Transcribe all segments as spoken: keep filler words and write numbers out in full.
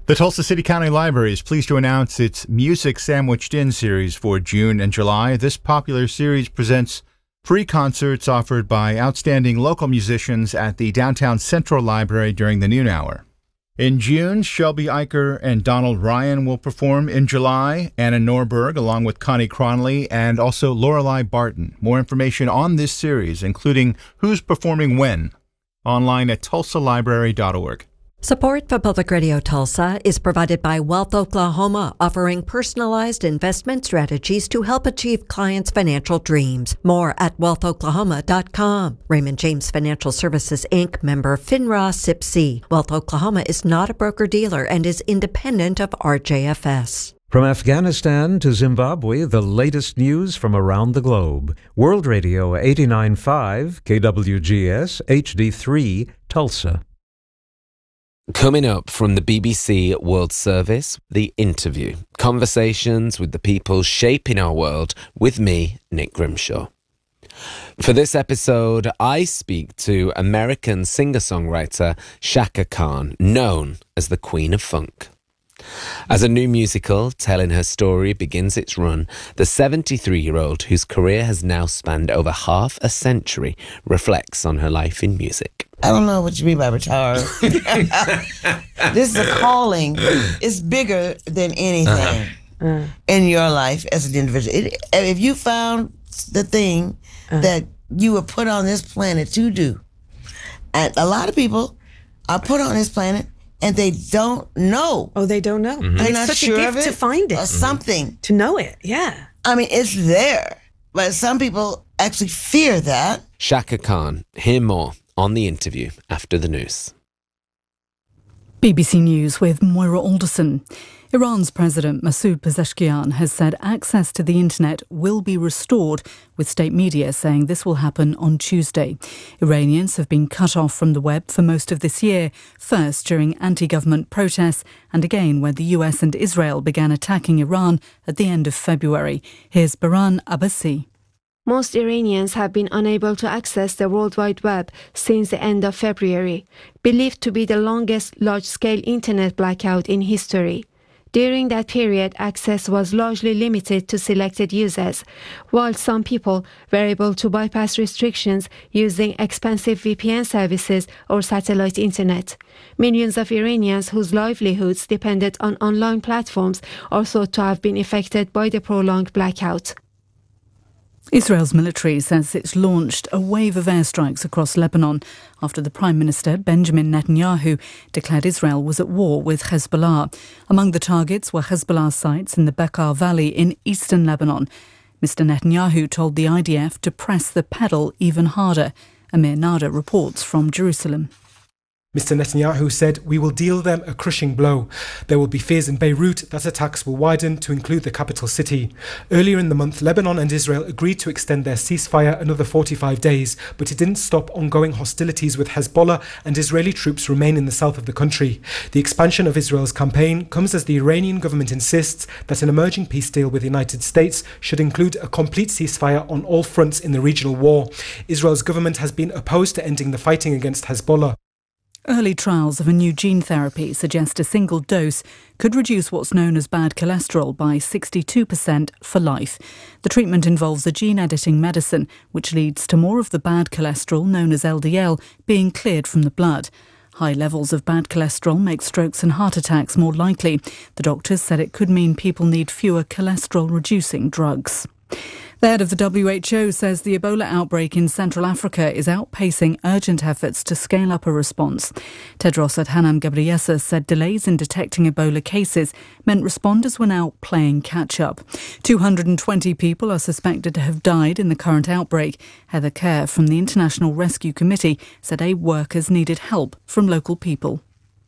The Tulsa City County Library is pleased to announce its Music Sandwiched In series for June and July. This popular series presents free concerts offered by outstanding local musicians at the Downtown Central Library during the noon hour. In June, Shelby Eicher and Donald Ryan will perform. In July, Anna Norberg along with Connie Cronley and also Lorelei Barton. More information on this series, including who's performing when, online at tulsa library dot org. Support for Public Radio Tulsa is provided by Wealth Oklahoma, offering personalized investment strategies to help achieve clients' financial dreams. More at wealth oklahoma dot com. Raymond James Financial Services, Incorporated, member FINRA S I P C. Wealth Oklahoma is not a broker-dealer and is independent of R J F S. From Afghanistan to Zimbabwe, the latest news from around the globe. World Radio eighty-nine point five, K W G S, H D three, Tulsa. Coming up from the B B C World Service, The Interview. Conversations with the people shaping our world with me, Nick Grimshaw. For this episode, I speak to American singer-songwriter Chaka Khan, known as the Queen of Funk. As a new musical telling her story begins its run, the seventy-three-year-old, whose career has now spanned over half a century, reflects on her life in music. I don't know what you mean by retired. This is a calling. It's bigger than anything uh-huh. in your life as an individual. It, if you found the thing uh-huh. that you were put on this planet to do, and a lot of people are put on this planet and they don't know. Oh, they don't know. Mm-hmm. They're it's not such sure a gift of it to find it. Or something. To know it, yeah. I mean, it's there. But some people actually fear that. Chaka Khan. Hear more on The Interview after the news. B B C News with Moira Alderson. Iran's President Masoud Pezeshkian has said access to the internet will be restored, with state media saying this will happen on Tuesday. Iranians have been cut off from the web for most of this year, first during anti-government protests and again when the U S and Israel began attacking Iran at the end of February. Here's Baran Abbasi. Most Iranians have been unable to access the World Wide Web since the end of February, believed to be the longest large-scale internet blackout in history. During that period, access was largely limited to selected users, while some people were able to bypass restrictions using expensive V P N services or satellite internet. Millions of Iranians whose livelihoods depended on online platforms are thought to have been affected by the prolonged blackout. Israel's military says it's launched a wave of airstrikes across Lebanon after the Prime Minister, Benjamin Netanyahu, declared Israel was at war with Hezbollah. Among the targets were Hezbollah sites in the Bekaa Valley in eastern Lebanon. Mister Netanyahu told the I D F to press the pedal even harder. Amir Nada reports from Jerusalem. Mister Netanyahu said, "We will deal them a crushing blow. There will be fears in Beirut that attacks will widen to include the capital city." Earlier in the month, Lebanon and Israel agreed to extend their ceasefire another forty-five days, but it didn't stop ongoing hostilities with Hezbollah, and Israeli troops remain in the south of the country. The expansion of Israel's campaign comes as the Iranian government insists that an emerging peace deal with the United States should include a complete ceasefire on all fronts in the regional war. Israel's government has been opposed to ending the fighting against Hezbollah. Early trials of a new gene therapy suggest a single dose could reduce what's known as bad cholesterol by sixty-two percent for life. The treatment involves a gene-editing medicine, which leads to more of the bad cholesterol, known as L D L, being cleared from the blood. High levels of bad cholesterol make strokes and heart attacks more likely. The doctors said it could mean people need fewer cholesterol-reducing drugs. The head of the W H O says the Ebola outbreak in Central Africa is outpacing urgent efforts to scale up a response. Tedros Adhanom Ghebreyesus said delays in detecting Ebola cases meant responders were now playing catch-up. two hundred twenty people are suspected to have died in the current outbreak. Heather Kerr from the International Rescue Committee said aid workers needed help from local people.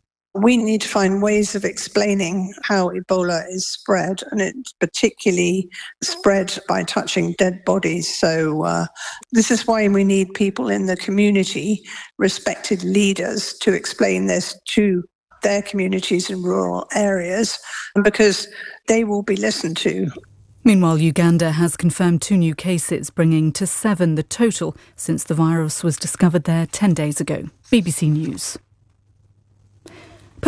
We need to find ways of explaining how Ebola is spread, and it's particularly spread by touching dead bodies. So uh, this is why we need people in the community, respected leaders, to explain this to their communities in rural areas, because they will be listened to. Meanwhile, Uganda has confirmed two new cases, bringing to seven the total since the virus was discovered there ten days ago. B B C News.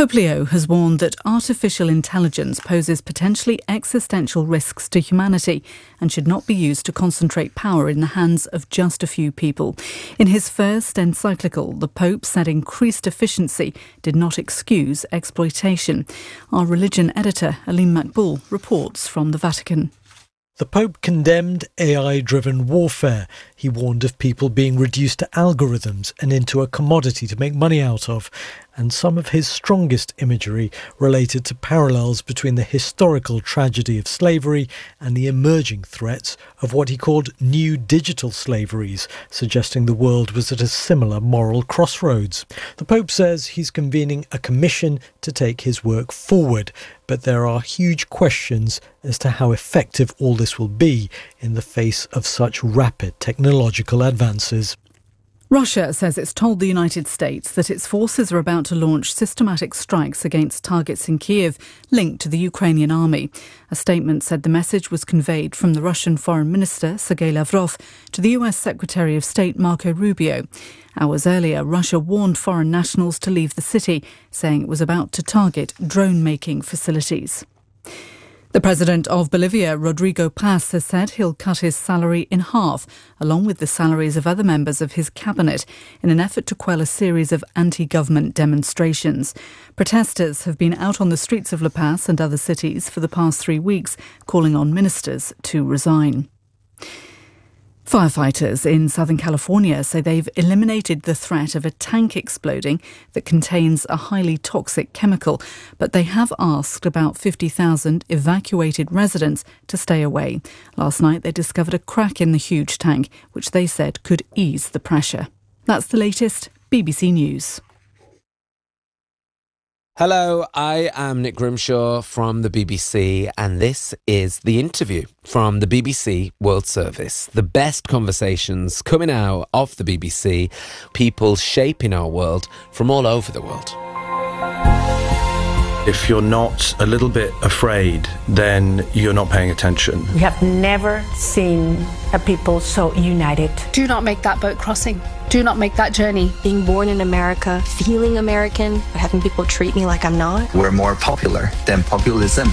Pope Leo has warned that artificial intelligence poses potentially existential risks to humanity and should not be used to concentrate power in the hands of just a few people. In his first encyclical, the Pope said increased efficiency did not excuse exploitation. Our religion editor, Alim Makboul, reports from the Vatican. The Pope condemned A I-driven warfare. He warned of people being reduced to algorithms and into a commodity to make money out of. And some of his strongest imagery related to parallels between the historical tragedy of slavery and the emerging threats of what he called new digital slaveries, suggesting the world was at a similar moral crossroads. The Pope says he's convening a commission to take his work forward, but there are huge questions as to how effective all this will be in the face of such rapid technological advances. Russia says it's told the United States that its forces are about to launch systematic strikes against targets in Kiev linked to the Ukrainian army. A statement said the message was conveyed from the Russian Foreign Minister Sergei Lavrov to the U S Secretary of State Marco Rubio. Hours earlier, Russia warned foreign nationals to leave the city, saying it was about to target drone-making facilities. The president of Bolivia, Rodrigo Paz, has said he'll cut his salary in half, along with the salaries of other members of his cabinet, in an effort to quell a series of anti-government demonstrations. Protesters have been out on the streets of La Paz and other cities for the past three weeks, calling on ministers to resign. Firefighters in Southern California say they've eliminated the threat of a tank exploding that contains a highly toxic chemical, but they have asked about fifty thousand evacuated residents to stay away. Last night they discovered a crack in the huge tank, which they said could ease the pressure. That's the latest B B C News. Hello, I am Nick Grimshaw from the B B C, and this is The Interview from the B B C World Service. The best conversations coming out of the B B C, people shaping our world from all over the world. If you're not a little bit afraid, then you're not paying attention. We have never seen a people so united. Do not make that boat crossing. Do not make that journey. Being born in America, feeling American, having people treat me like I'm not. We're more popular than populism.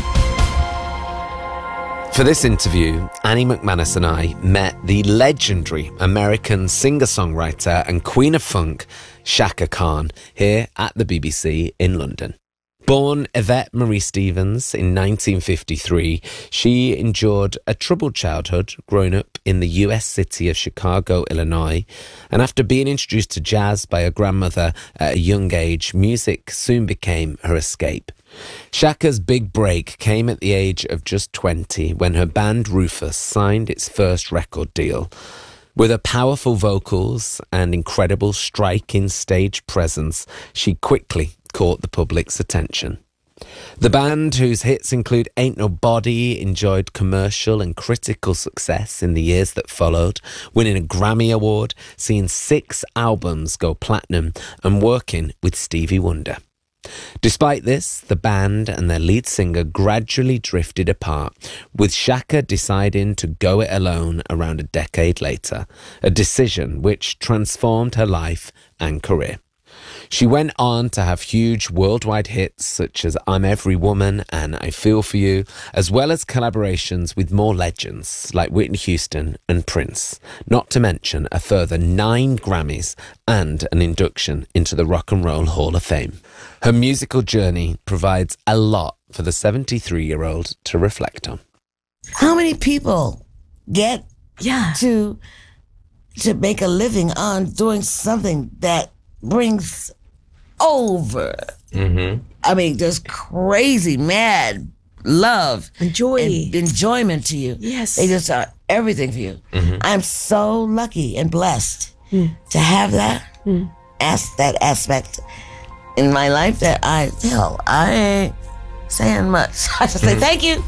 For this interview, Annie McManus and I met the legendary American singer-songwriter and queen of funk, Chaka Khan, here at the B B C in London. Born Yvette Marie Stevens in nineteen fifty-three, she endured a troubled childhood growing up in the U S city of Chicago, Illinois. And after being introduced to jazz by her grandmother at a young age, music soon became her escape. Chaka's big break came at the age of just twenty when her band Rufus signed its first record deal. With her powerful vocals and incredible striking stage presence, she quickly caught the public's attention. The band, whose hits include Ain't Nobody, enjoyed commercial and critical success in the years that followed, winning a Grammy Award, seeing six albums go platinum, and working with Stevie Wonder. Despite this, the band and their lead singer gradually drifted apart, with Chaka deciding to go it alone around a decade later, a decision which transformed her life and career. She went on to have huge worldwide hits such as I'm Every Woman and I Feel For You, as well as collaborations with more legends like Whitney Houston and Prince, not to mention a further nine Grammys and an induction into the Rock and Roll Hall of Fame. Her musical journey provides a lot for the seventy-three-year-old to reflect on. How many people get yeah. to to make a living on doing something that brings over, mm-hmm. I mean, just crazy, mad love and joy and enjoyment to you? Yes. They just are everything for you. Mm-hmm. I'm so lucky and blessed mm. to have that, mm. as, that aspect in my life that I, hell, I ain't saying much. I just say thank you.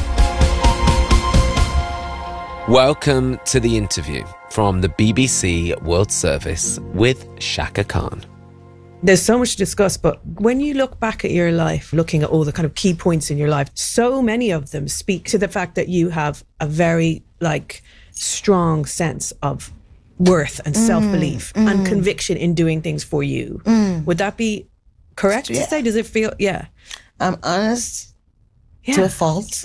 Welcome to The Interview from the B B C World Service with Chaka Khan. There's so much to discuss, but when you look back at your life, looking at all the kind of key points in your life, so many of them speak to the fact that you have a very, like, strong sense of worth and mm, self-belief mm. and conviction in doing things for you. Mm. Would that be correct Yeah. to say? Does it feel, yeah. I'm honest Yeah. to a fault,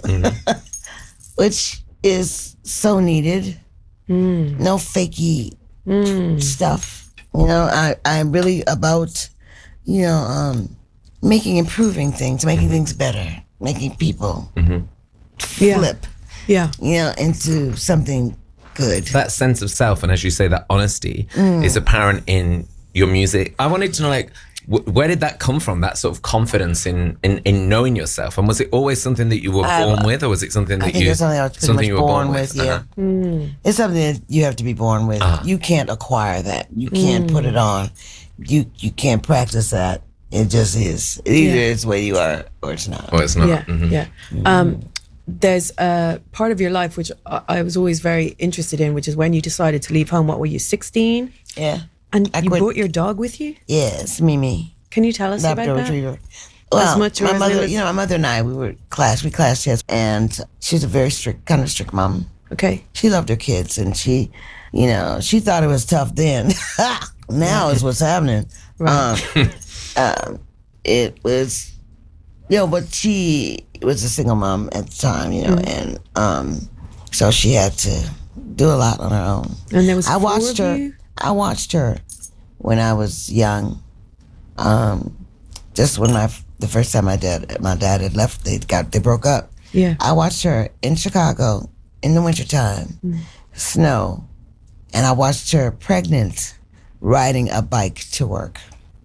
which is so needed. Mm. No fakey Mm. stuff. You know, I, I'm really about, you know, um, making, improving things, making things better, making people Yeah. flip, Yeah. you know, into something good. That sense of self, and as you say, that honesty Mm. is apparent in your music. I wanted to know, like, wh- where did that come from? That sort of confidence in, in, in knowing yourself, and was it always something that you were I- born with, or was it something that I think you it's something I was pretty something much you were born, with. Yeah, Uh-huh. Mm. it's something that you have to be born with. Ah. You can't acquire that. You can't Mm. put it on. You you can't practice that. It just is. Either Yeah. it's the way you are or it's not. Or it's not. Yeah, Mhm. yeah. Um, there's a part of your life which I, I was always very interested in, which is when you decided to leave home. What were you, sixteen? Yeah. And I you quit- brought your dog with you? Yes, Mimi. Can you tell us Labrador about that? Retriever. Well, As much or my as mother, little as- you know, my mother and I, we were class, we class chess, and she's a very strict, kind of strict mom. Okay. She loved her kids, and she, you know, she thought it was tough then. Now is what's happening. Right. Um, um, it was, you know, but she was a single mom at the time, you know, Mm. and um, so she had to do a lot on her own. And there was I four watched of her. you? I watched her when I was young. Um, just when my the first time my dad my dad had left, they got they broke up. Yeah. I watched her in Chicago in the wintertime, Mm. snow, and I watched her pregnant riding a bike to work.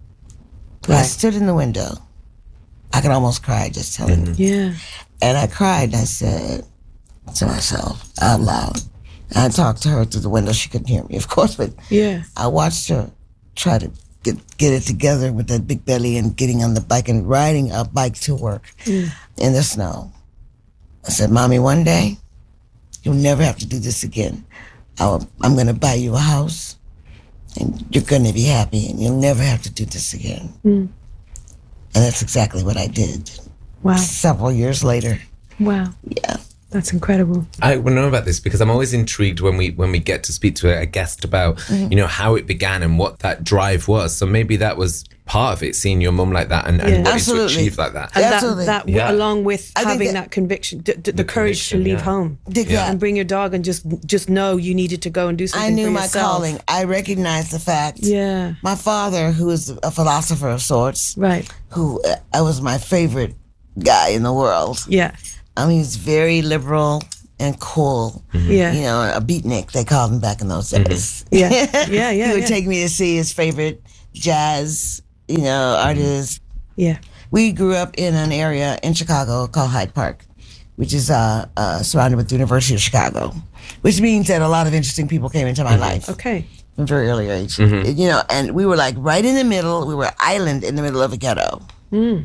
I Right. stood in the window. I could almost cry just telling you. Yeah. And I cried and I said to myself out loud. And I talked to her through the window. She couldn't hear me, of course, but Yeah. I watched her try to get get it together with that big belly and getting on the bike and riding a bike to work Mm. in the snow. I said, Mommy, one day you'll never have to do this again. I'll, I'm going to buy you a house and you're going to be happy and you'll never have to do this again. Mm. And that's exactly what I did. Wow. Several years later. Wow. Yeah. That's incredible. I want to know about this because I'm always intrigued when we when we get to speak to a guest about Mhm. you know how it began and what that drive was. So maybe that was part of it, seeing your mum like that and, and Yeah. wanting Absolutely. to achieve like that. And Absolutely. that, that Yeah. along with I think having that- that, conviction, d- d- the, courage to conviction, leave yeah. home Dig that. and bring your dog and just just know you needed to go and do something I knew for my yourself. calling. I recognized the fact. Yeah. My father, who is a philosopher of sorts, Right. who uh, I was my favorite guy in the world. Yeah. I mean, he's very liberal and cool. Yeah. You know, a beatnik, they called him back in those days. Yeah. Yeah, yeah, He would yeah. take me to see his favorite jazz, you know, artists. Yeah. We grew up in an area in Chicago called Hyde Park, which is uh, uh, surrounded with the University of Chicago, which means that a lot of interesting people came into my life Okay. from a very early age. Mhm. You know, and we were like right in the middle. We were island in the middle of a ghetto. Mm.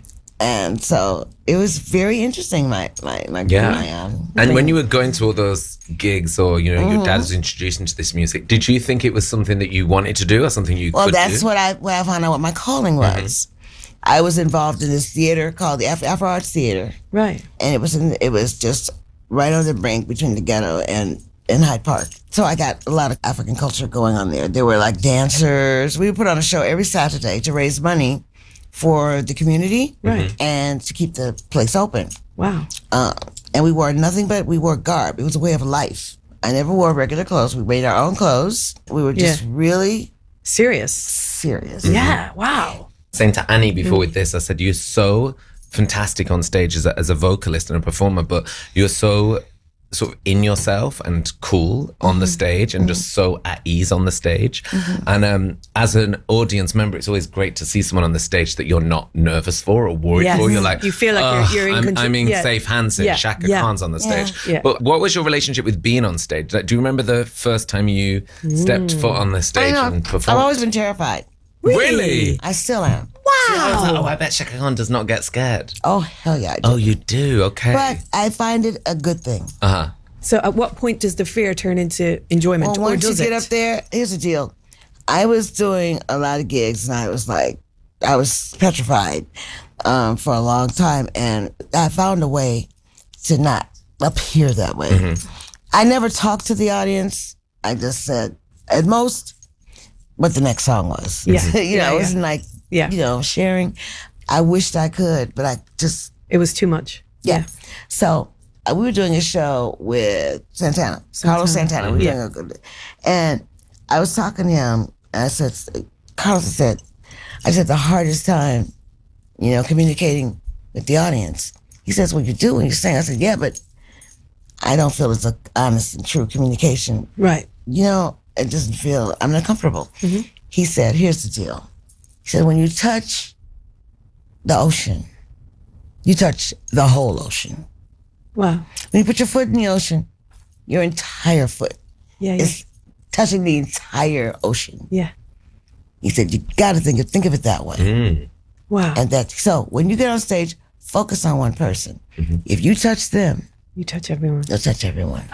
And so it was very interesting, my my, my, Yeah. my um, And when you were going to all those gigs or, you know, your Mhm. dad was introducing to this music, did you think it was something that you wanted to do or something you Well, could that's do? what I what I found out what my calling was. I was involved in this theater called the Afro, Afro Arts Theater, Right. and it was in, it was just right on the brink between the ghetto and in Hyde Park. So I got a lot of African culture going on there. There were like dancers. We would put on a show every Saturday to raise money for the community, Right. and to keep the place open. Wow. Uh, and we wore nothing but we wore garb. It was a way of life. I never wore regular clothes. We made our own clothes. We were just Yeah. really Serious. serious. Yeah. Wow. Saying to Annie before with this, I said, you're so fantastic on stage as a, as a vocalist and a performer, but you're so sort of in yourself and cool on the stage and just so at ease on the stage. And um, as an audience member, it's always great to see someone on the stage that you're not nervous for or worried Yes. for. You're like, You feel like you're- "Ugh, you're in I'm, control." I'm in Yeah. safe hands here. Yeah. Shaka Yeah. Khan's on the Yeah. stage. Yeah. But what was your relationship with being on stage? Like, do you remember the first time you stepped foot on the I stage know. and performed? I've always been terrified. Really? I still am. So I was like, oh, I bet Shaka Khan does not get scared. Oh, hell yeah. I do. Oh, you do? Okay. But I find it a good thing. Uh-huh. So at what point does the fear turn into enjoyment? Well, or once you does get it? up there, here's the deal. I was doing a lot of gigs and I was like, I was petrified um, for a long time. And I found a way to not appear that way. Mm-hmm. I never talked to the audience. I just said, at most, what the next song was. Yeah. you know, Yeah, it wasn't yeah. like Yeah. You know, sharing. I wished I could, but I just. It was too much. Yeah. yeah. So uh, we were doing a show with Santana, Santana. Carlos Santana. We were yeah. doing a good, and I was talking to him, and I said, Carlos said, I said, the hardest time, you know, communicating with the audience. He says, well, you do when you sing. I said, yeah, but I don't feel it's a honest and true communication. Right. You know, it doesn't feel, I'm not comfortable. Mm-hmm. He said, here's the deal. He said, when you touch the ocean, you touch the whole ocean. Wow. When you put your foot in the ocean, your entire foot yeah, yeah. is touching the entire ocean. Yeah. He said, you got to think of, think of it that way. Mm. Wow. And that, so when you get on stage, focus on one person. Mm-hmm. If you touch them, you touch everyone. You'll touch everyone.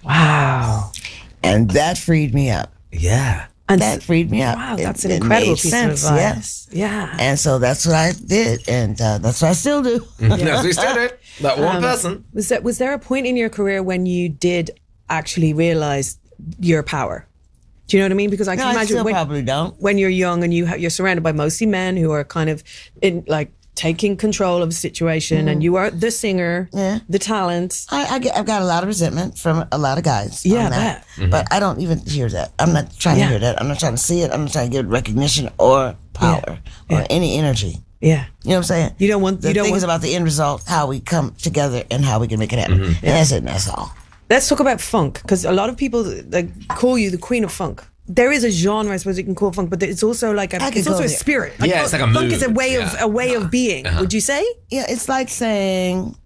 Wow. And that freed me up. Yeah. And that freed me up. Wow, that's it, an incredible piece sense, of advice. Yes. Yeah. And so that's what I did. And uh, that's what I still do. Yes, we still do. That one um, person. Was there, was there a point in your career when you did actually realize your power? Do you know what I mean? Because I can no, imagine I still when, probably don't. when you're young and you ha- you're surrounded by mostly men who are kind of in like taking control of the situation, mm. and you are the singer, yeah. the talent. I, I get, I've got a lot of resentment from a lot of guys. Yeah, on that. Mm-hmm. But I don't even hear that. I'm not trying yeah. to hear that. I'm not trying to see it. I'm not trying to give recognition or power yeah. or yeah. any energy. Yeah. You know what I'm saying? You don't want the you don't thing want, is about the end result, how we come together and how we can make it happen. Mm-hmm. And yeah. that's it, and that's all. Let's talk about funk, because a lot of people like call you the queen of funk. There is a genre, I suppose, you can call funk, but it's also like a, it's also a spirit. Like, yeah, it's like a mood. Funk is a way yeah. of a way of being. Uh-huh. Would you say? Yeah, it's like saying,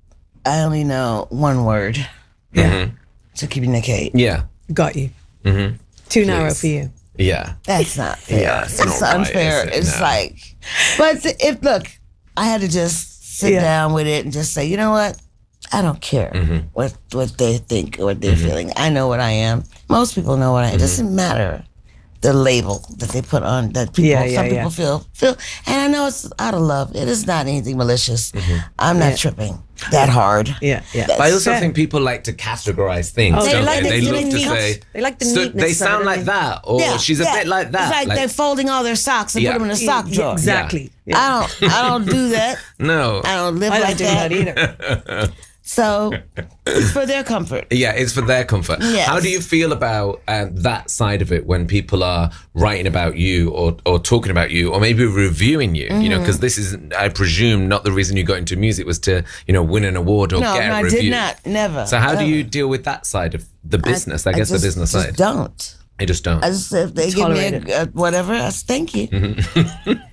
I only know one word. Yeah. Mm-hmm. To communicate. Yeah. Got you. Mm-hmm. Too Please. narrow for you. Yeah. That's not fair. Yeah, it's, it's not unfair. Right, it? It's no. like, but if look, I had to just sit yeah. down with it and just say, you know what? I don't care mm-hmm. what what they think or what they're mm-hmm. feeling. I know what I am. Most people know what I am. Mm-hmm. It doesn't matter the label that they put on that people. Yeah, yeah, some people yeah. feel feel, and I know it's out of love. It is not anything malicious. Mm-hmm. I'm not yeah. tripping that hard. Yeah, yeah. But I also fair. think people like to categorize things. Oh, don't they like they? the, They look to neat, say they like the so neatness. they sound of it, like that, or yeah, she's a yeah. bit like that. It's like, like they're folding all their socks and yeah. put them in a sock drawer. Yeah, exactly. Yeah. I don't. I don't do that. No, I don't live I like don't that. do that either. So it's for their comfort. Yeah, it's for their comfort. Yes. How do you feel about um, that side of it when people are writing about you or, or talking about you or maybe reviewing you? Mm-hmm. You know, because this is, I presume, not the reason you got into music was to, you know, win an award or no, get no, a review. I did not. Never. So how ever. do you deal with that side of the business? I, I guess I just, the business just side. Don't. I just don't. I just if they Tolerate give me a, a whatever, I say thank you. Mm-hmm.